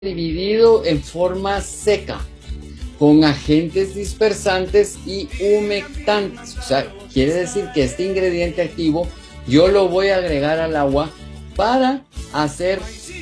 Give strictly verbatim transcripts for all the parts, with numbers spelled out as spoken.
dividido en forma seca, con agentes dispersantes y humectantes. O sea, quiere decir que este ingrediente activo yo lo voy a agregar al agua para hacer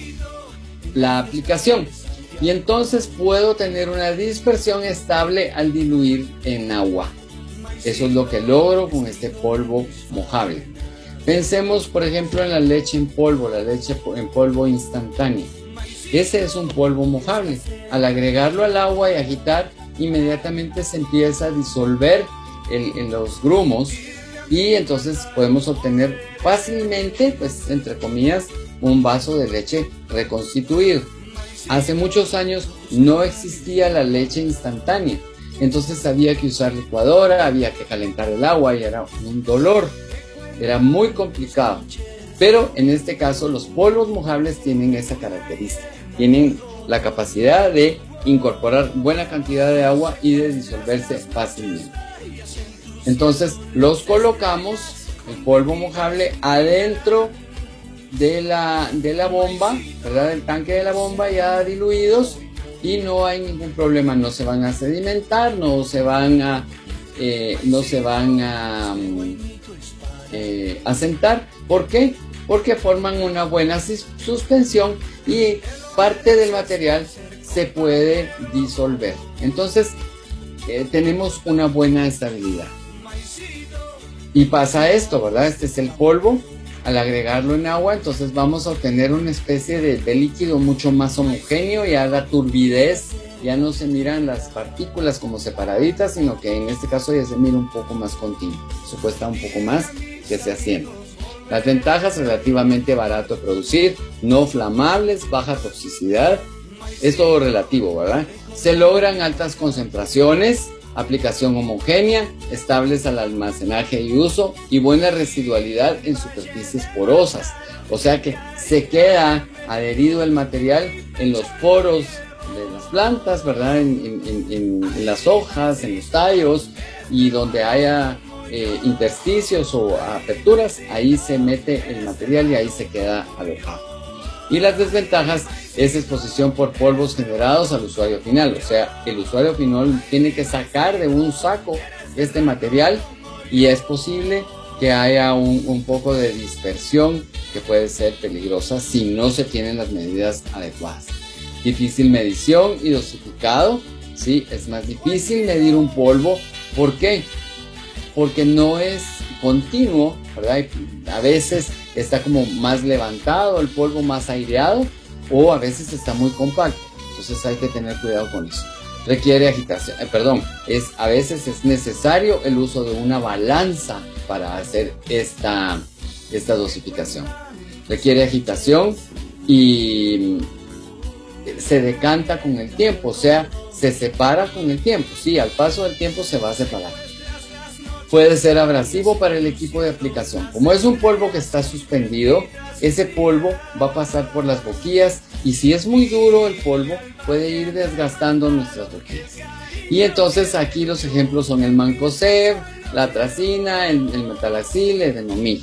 la aplicación. Y entonces puedo tener una dispersión estable al diluir en agua. Eso es lo que logro con este polvo mojable. Pensemos, por ejemplo, en la leche en polvo, la leche en polvo instantánea. Ese es un polvo mojable. Al agregarlo al agua y agitar, inmediatamente se empieza a disolver en, en los grumos y entonces podemos obtener fácilmente, pues entre comillas, un vaso de leche reconstituido. Hace muchos años no existía la leche instantánea, entonces había que usar licuadora, había que calentar el agua y era un dolor, era muy complicado. Pero en este caso los polvos mojables tienen esa característica, tienen la capacidad de incorporar buena cantidad de agua y de disolverse fácilmente. Entonces los colocamos, el polvo mojable, adentro de la, de la bomba, ¿verdad? Del tanque de la bomba ya diluidos, y no hay ningún problema, no se van a sedimentar, no se van a, eh, no se van a eh, asentar. ¿Por qué? Porque forman una buena suspensión y parte del material se puede disolver. Entonces eh, tenemos una buena estabilidad. Y pasa esto, ¿verdad? Este es el polvo. Al agregarlo en agua, entonces vamos a obtener una especie de, de líquido mucho más homogéneo, y a la turbidez ya no se miran las partículas como separaditas, sino que en este caso ya se mira un poco más continuo. Eso cuesta un poco más que se asienta. Las ventajas: relativamente barato de producir, no flamables, baja toxicidad. Es todo relativo, ¿verdad? Se logran altas concentraciones, aplicación homogénea, estables al almacenaje y uso, y buena residualidad en superficies porosas. O sea que se queda adherido el material en los poros de las plantas, ¿verdad? En, en, en, en las hojas, en los tallos, y donde haya eh, intersticios o aperturas, ahí se mete el material y ahí se queda alojado. Y las desventajas es exposición por polvos generados al usuario final. O sea, el usuario final tiene que sacar de un saco este material, y es posible que haya un, un poco de dispersión que puede ser peligrosa si no se tienen las medidas adecuadas. Difícil medición y dosificado. Sí, es más difícil medir un polvo. ¿Por qué? Porque no es continuo, ¿verdad? A veces está como más levantado el polvo, más aireado, o a veces está muy compacto. Entonces hay que tener cuidado con eso. Requiere agitación, eh, perdón, es, a veces es necesario el uso de una balanza para hacer esta, esta dosificación. Requiere agitación y se decanta con el tiempo, o sea, se separa con el tiempo. Sí, al paso del tiempo se va a separar. Puede ser abrasivo para el equipo de aplicación. Como es un polvo que está suspendido, ese polvo va a pasar por las boquillas, y si es muy duro el polvo, puede ir desgastando nuestras boquillas. Y entonces aquí los ejemplos son el mancozeb, la atracina, el, el metalaxil, el denomil.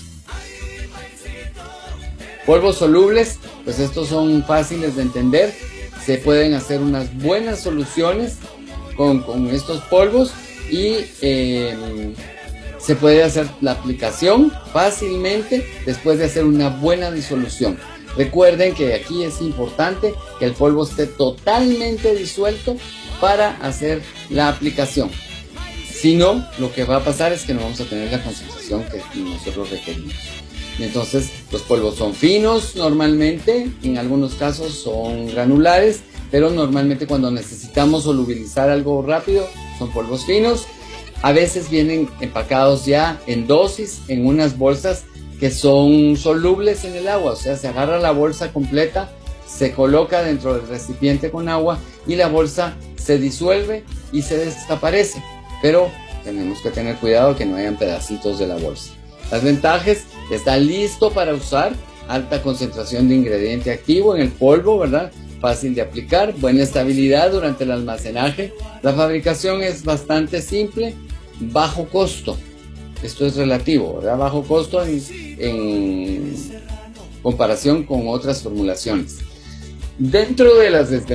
Polvos solubles, pues estos son fáciles de entender. Se pueden hacer unas buenas soluciones con, con estos polvos, y eh, se puede hacer la aplicación fácilmente después de hacer una buena disolución. Recuerden que aquí es importante que el polvo esté totalmente disuelto para hacer la aplicación. Si no, lo que va a pasar es que no vamos a tener la concentración que nosotros requerimos. Entonces, los polvos son finos normalmente, en algunos casos son granulares, pero normalmente cuando necesitamos solubilizar algo rápido son polvos finos. A veces vienen empacados ya en dosis, en unas bolsas que son solubles en el agua. O sea, se agarra la bolsa completa, se coloca dentro del recipiente con agua, y la bolsa se disuelve y se desaparece. Pero tenemos que tener cuidado que no hayan pedacitos de la bolsa. Las ventajas: está listo para usar, alta concentración de ingrediente activo en el polvo, ¿verdad? Fácil de aplicar, buena estabilidad durante el almacenaje. La fabricación es bastante simple, bajo costo. Esto es relativo, ¿verdad? Bajo costo en, en comparación con otras formulaciones. Dentro de las